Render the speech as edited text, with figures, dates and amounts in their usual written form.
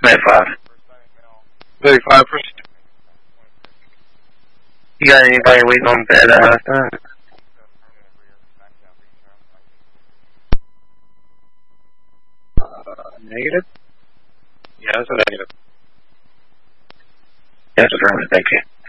35. 35%. You got anybody waiting on bed last night? Negative? Yeah, that's a negative. Yes, affirmative, thank you.